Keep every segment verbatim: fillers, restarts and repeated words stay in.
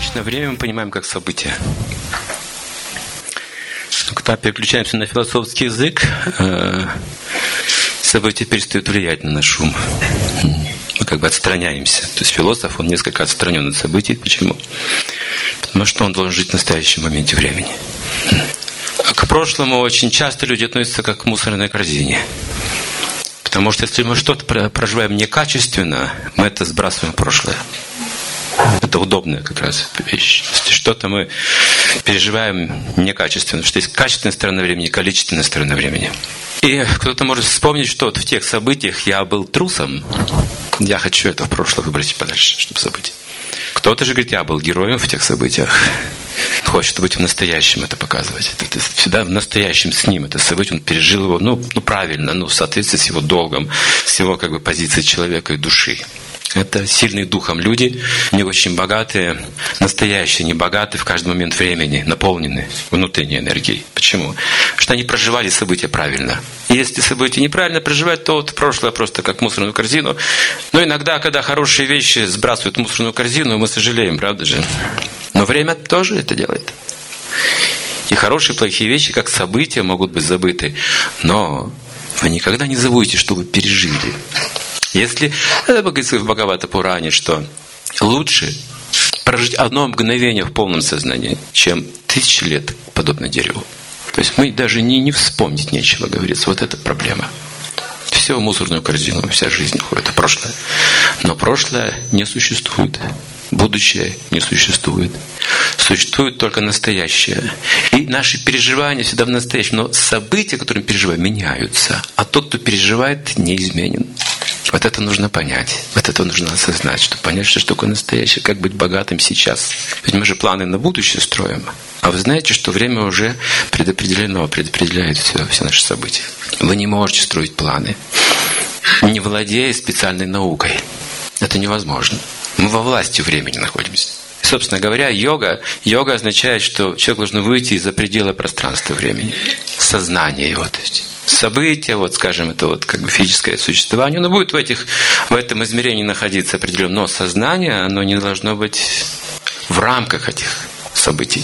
Обычно время мы понимаем как событие. Но когда переключаемся на философский язык, события перестают влиять на наш ум. Мы как бы отстраняемся. То есть философ, он несколько отстранен от событий. Почему? Потому что он должен жить в настоящем моменте времени. К прошлому очень часто люди относятся как к мусорной корзине. Потому что если мы что-то проживаем некачественно, мы это сбрасываем в прошлое. Это удобная как раз вещь. Если что-то мы переживаем некачественно, потому что есть качественная сторона времени и количественная сторона времени. И кто-то может вспомнить, что вот в тех событиях я был трусом, я хочу это в прошлое выбросить подальше, чтобы забыть. Кто-то же говорит, я был героем в тех событиях. Хочет быть в настоящем это показывать. Это всегда в настоящем с ним это событие, он пережил его, ну, ну правильно, ну, в соответствии с его долгом, с его как бы позицией человека и души. Это сильные духом люди, они очень богатые, настоящие, не богатые в каждый момент времени, наполнены внутренней энергией. Почему? Потому что они проживали события правильно. И если события неправильно проживать, то вот прошлое просто как мусорную корзину. Но иногда, когда хорошие вещи сбрасывают в мусорную корзину, мы сожалеем, правда же? Но время тоже это делает. И хорошие, плохие вещи, как события, могут быть забыты. Но вы никогда не забудете, что вы пережили. Если, это говорится в Бхагавата-пуране, что лучше прожить одно мгновение в полном сознании, чем тысячи лет подобно дереву. То есть мы даже не, не вспомнить нечего, говорится. Вот это проблема. Все в мусорную корзину, вся жизнь уходит, это прошлое. Но прошлое не существует. Будущее не существует. Существует только настоящее. И наши переживания всегда в настоящем. Но события, которые мы переживаем, меняются. А тот, кто переживает, неизменен. Вот это нужно понять. Вот это нужно осознать, чтобы понять, что такое настоящее, как быть богатым сейчас. Ведь мы же планы на будущее строим. А вы знаете, что время уже предопределено, предопределяет все, все наши события. Вы не можете строить планы, не владея специальной наукой. Это невозможно. Мы во власти времени находимся. Собственно говоря, йога, йога означает, что человек должен выйти из-за предела пространства времени. Сознание его, то есть события, вот, скажем, это вот как бы физическое существование, оно будет в, этих, в этом измерении находиться определенно, но сознание, оно не должно быть в рамках этих событий.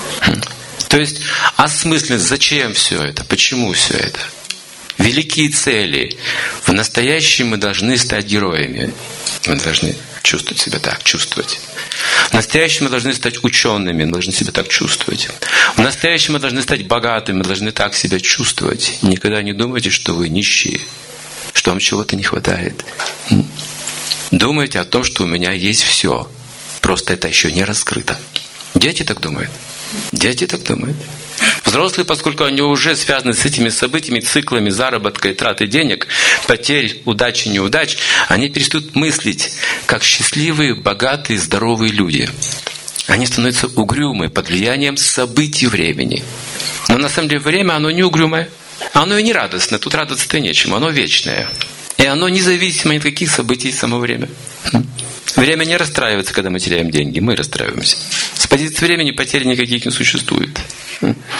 То есть осмысленность, зачем все это, почему все это. Великие цели. В настоящем мы должны стать героями. Мы должны чувствовать себя так, чувствовать. В настоящем мы должны стать учеными, мы должны себя так чувствовать. В настоящем мы должны стать богатыми, мы должны так себя чувствовать. Никогда не думайте, что вы нищие, что вам чего-то не хватает. Думайте о том, что у меня есть все. Просто это еще не раскрыто. Дети так думают. Дети так думают. Взрослые, поскольку они уже связаны с этими событиями, циклами заработка и траты денег, потерь, удач и неудач, они перестают мыслить как счастливые, богатые, здоровые люди. Они становятся угрюмы под влиянием событий времени. Но на самом деле время, оно не угрюмое. Оно и не радостное. Тут радоваться-то нечему. Оно вечное. И оно независимо от каких событий само время. Время не расстраивается, когда мы теряем деньги. Мы расстраиваемся. С позиции времени потерь никаких не существует.